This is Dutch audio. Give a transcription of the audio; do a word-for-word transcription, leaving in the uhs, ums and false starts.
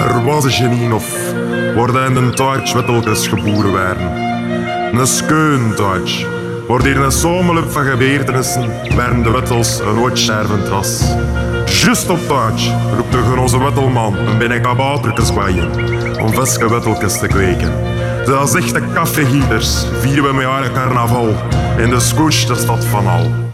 Er was een genie of waar hij in de Duits wittelkes geboren werden. Een skeun Duits, waar hier een samenloop van gebeurtenissen werden de wittels een ooit stervend ras. Just op Duits roept de grote wittelman en ben ik kabouterkes kwaaien om viske wittelkes te kweken. Zoals echte kaffeegieters vieren we met jaren carnaval in de skoonste stad van al.